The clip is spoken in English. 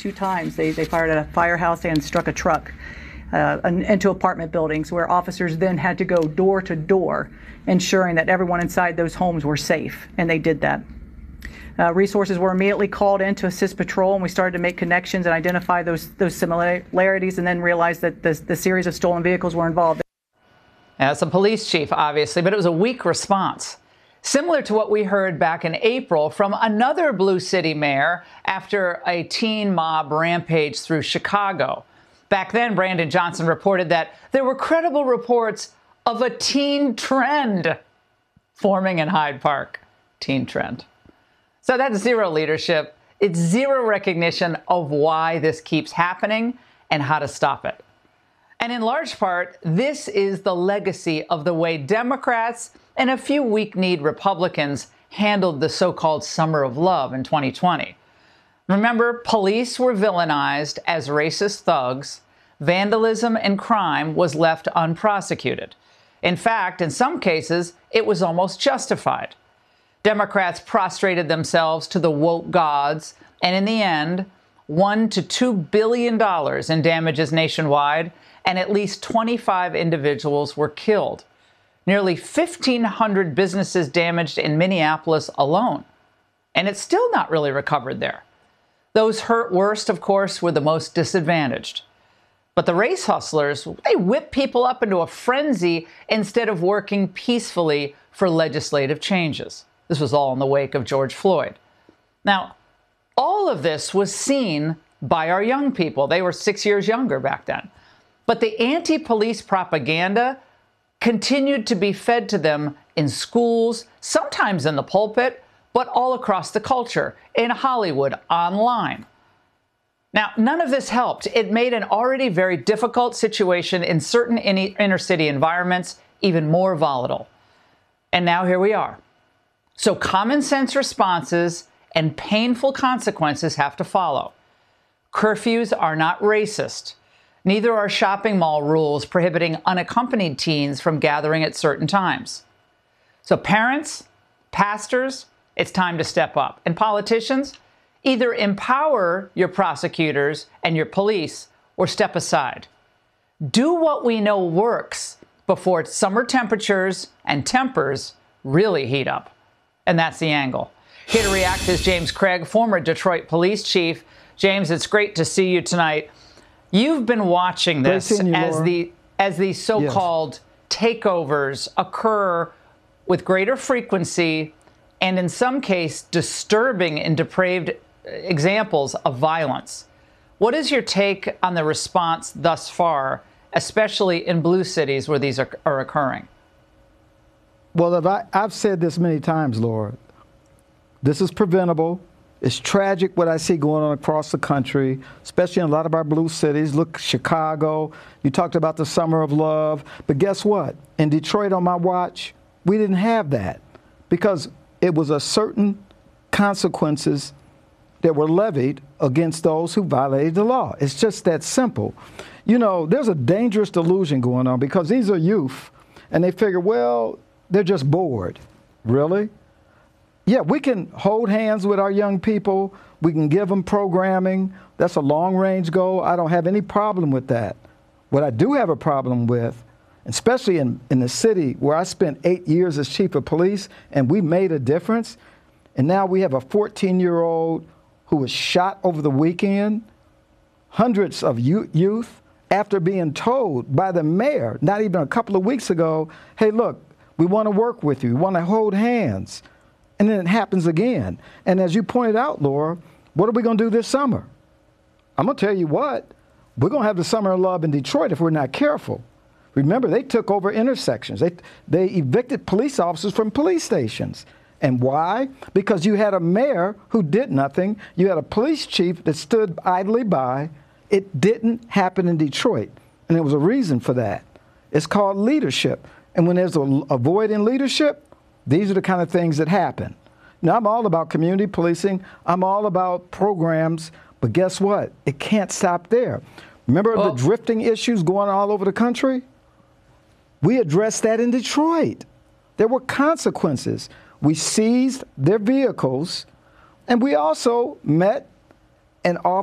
2 times. They fired at a firehouse and struck a truck into apartment buildings, where officers then had to go door to door, ensuring that everyone inside those homes were safe, and they did that. Resources were immediately called in to assist patrol, and we started to make connections and identify those similarities, and then realized that the series of stolen vehicles were involved. That's a police chief, obviously, but it was a weak response. Similar to what we heard back in April from another Blue City mayor after a teen mob rampaged through Chicago. Back then, Brandon Johnson reported that there were credible reports of a teen trend forming in Hyde Park. Teen trend. So that's zero leadership. It's zero recognition of why this keeps happening and how to stop it. And in large part, this is the legacy of the way Democrats and a few weak-kneed Republicans handled the so-called Summer of Love in 2020. Remember, police were villainized as racist thugs. Vandalism and crime was left unprosecuted. In fact, in some cases, it was almost justified. Democrats prostrated themselves to the woke gods, and in the end, $1 to $2 billion in damages nationwide, and at least 25 individuals were killed. Nearly 1,500 businesses damaged in Minneapolis alone. And it's still not really recovered there. Those hurt worst, of course, were the most disadvantaged. But the race hustlers, they whip people up into a frenzy instead of working peacefully for legislative changes. This was all in the wake of George Floyd. Now, all of this was seen by our young people. They were 6 years younger back then. But the anti-police propaganda continued to be fed to them in schools, sometimes in the pulpit, but all across the culture, in Hollywood, online. Now, none of this helped. It made an already very difficult situation in certain inner city environments even more volatile. And now here we are. So common sense responses and painful consequences have to follow. Curfews are not racist. Neither are shopping mall rules prohibiting unaccompanied teens from gathering at certain times. So parents, pastors, it's time to step up. And politicians, either empower your prosecutors and your police or step aside. Do what we know works before summer temperatures and tempers really heat up. And that's the angle. Here to react is James Craig, former Detroit police chief. James, it's great to see you tonight. You've been watching this as these so-called takeovers occur with greater frequency and in some case disturbing and depraved examples of violence. What is your take on the response thus far, especially in blue cities where these are occurring? Well, I've said this many times, Laura. This is preventable. It's tragic what I see going on across the country, especially in a lot of our blue cities. Look, Chicago, you talked about the Summer of Love. But guess what? In Detroit on my watch, we didn't have that because it was a certain consequences that were levied against those who violated the law. It's just that simple. You know, there's a dangerous delusion going on because these are youth and they figure, well, they're just bored. Really? Yeah, we can hold hands with our young people. We can give them programming. That's a long-range goal. I don't have any problem with that. What I do have a problem with, especially in the city where I spent 8 years as chief of police and we made a difference, and now we have a 14-year-old who was shot over the weekend, hundreds of youth, after being told by the mayor, not even a couple of weeks ago, hey, look, we want to work with you. We want to hold hands. And then it happens again. And as you pointed out, Laura, what are we going to do this summer? I'm going to tell you what. We're going to have the Summer of Love in Detroit if we're not careful. Remember, they took over intersections. They evicted police officers from police stations. And why? Because you had a mayor who did nothing. You had a police chief that stood idly by. It didn't happen in Detroit. And there was a reason for that. It's called leadership. And when there's a void in leadership, these are the kind of things that happen. Now, I'm all about community policing. I'm all about programs. But guess what? It can't stop there. Remember the drifting issues going all over the country? We addressed that in Detroit. There were consequences. We seized their vehicles, and we also met and offered